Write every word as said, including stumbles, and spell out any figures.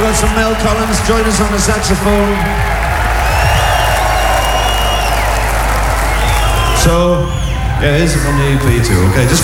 got some Mel Collins. Join us on the saxophone. So, yeah, here's it from the E P too. Okay, just